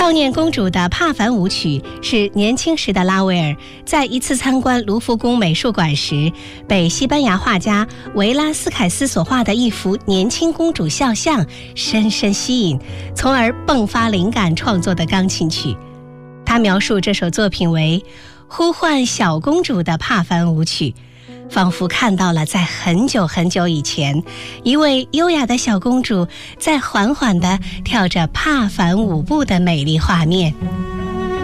悼念公主的帕凡舞曲是年轻时的拉威尔在一次参观卢浮宫美术馆时，被西班牙画家维拉斯凯斯所画的一幅年轻公主肖像深深吸引，从而迸发灵感创作的钢琴曲。他描述这首作品为呼唤小公主的帕凡舞曲，仿佛看到了在很久很久以前，一位优雅的小公主在缓缓地跳着帕凡舞步的美丽画面。